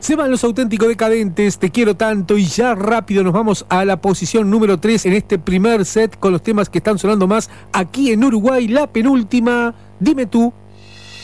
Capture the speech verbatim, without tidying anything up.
Se van Los Auténticos Decadentes, Te quiero tanto, y ya rápido nos vamos a la posición número tres en este primer set con los temas que están sonando más aquí en Uruguay. La penúltima, Dime tú.